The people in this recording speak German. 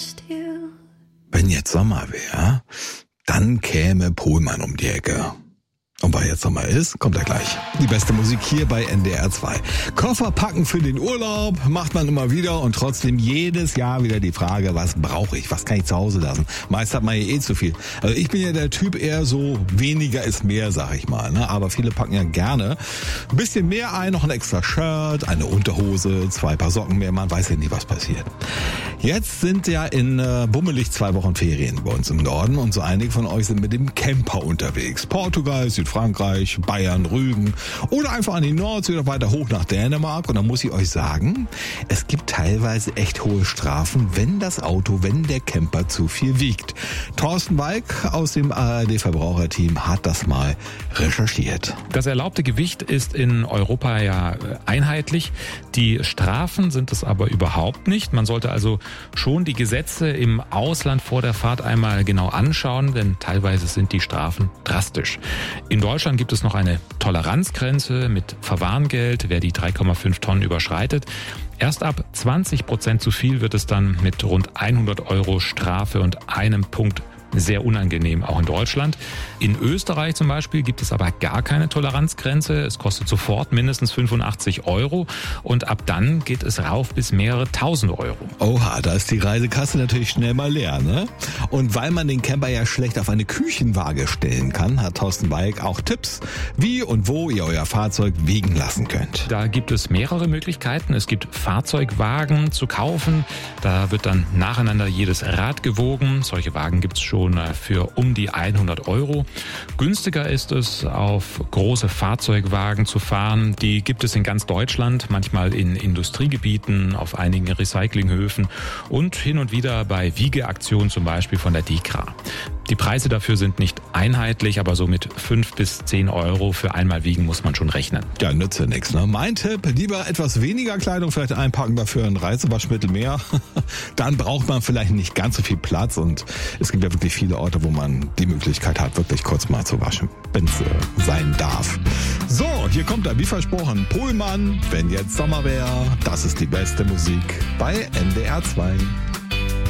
Wenn jetzt Sommer wäre, dann käme Pohlmann um die Ecke. Und weil jetzt Sommer ist, kommt er gleich. Die beste Musik hier bei NDR 2. Koffer packen für den Urlaub macht man immer wieder und trotzdem jedes Jahr wieder die Frage, was brauche ich, was kann ich zu Hause lassen? Meist hat man ja zu viel. Also ich bin ja der Typ eher so, weniger ist mehr, sag ich mal. Ne? Aber viele packen ja gerne ein bisschen mehr ein, noch ein extra Shirt, eine Unterhose, 2 Paar Socken mehr, man weiß ja nie, was passiert. Jetzt sind ja in bummelig 2 Wochen Ferien bei uns im Norden und so einige von euch sind mit dem Camper unterwegs. Portugal, Südfrankreich, Bayern, Rügen oder einfach an die Nordsee oder weiter hoch nach Dänemark. Und da muss ich euch sagen, es gibt teilweise echt hohe Strafen, wenn der Camper zu viel wiegt. Thorsten Walk aus dem ARD-Verbraucherteam hat das mal recherchiert. Das erlaubte Gewicht ist in Europa ja einheitlich. Die Strafen sind es aber überhaupt nicht. Man sollte also schon die Gesetze im Ausland vor der Fahrt einmal genau anschauen, denn teilweise sind die Strafen drastisch. In Deutschland gibt es noch eine Toleranzgrenze mit Verwarngeld, wer die 3,5 Tonnen überschreitet. Erst ab 20% zu viel wird es dann mit rund 100 € Strafe und einem Punkt sehr unangenehm, auch in Deutschland. In Österreich zum Beispiel gibt es aber gar keine Toleranzgrenze. Es kostet sofort mindestens 85 € und ab dann geht es rauf bis mehrere tausend €. Oha, da ist die Reisekasse natürlich schnell mal leer, ne? Und weil man den Camper ja schlecht auf eine Küchenwaage stellen kann, hat Thorsten Walk auch Tipps, wie und wo ihr euer Fahrzeug wiegen lassen könnt. Da gibt es mehrere Möglichkeiten. Es gibt Fahrzeugwagen zu kaufen. Da wird dann nacheinander jedes Rad gewogen. Solche Wagen gibt es schon für um die 100 €. Günstiger ist es, auf große Fahrzeugwagen zu fahren. Die gibt es in ganz Deutschland, manchmal in Industriegebieten, auf einigen Recyclinghöfen und hin und wieder bei Wiegeaktionen, zum Beispiel von der DEKRA. Die Preise dafür sind nicht einheitlich, aber so mit 5 bis 10 € für einmal wiegen muss man schon rechnen. Ja, nützt ja nichts, ne? Mein Tipp, lieber etwas weniger Kleidung vielleicht einpacken, dafür ein Reisewaschmittel mehr. Dann braucht man vielleicht nicht ganz so viel Platz und es gibt ja wirklich viele Orte, wo man die Möglichkeit hat, wirklich kurz mal zu waschen, wenn es sein darf. So, hier kommt er, wie versprochen, Pohlmann, wenn jetzt Sommer wäre. Das ist die beste Musik bei NDR 2.